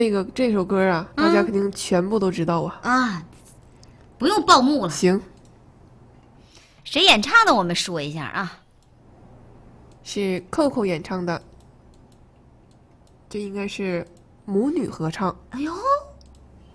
这首歌啊，大家肯定全部都知道啊。 啊，不用报幕了。 行， 谁演唱的？我们说一下啊。 是 Coco 演唱的，这应该是母女合唱。 哎呦，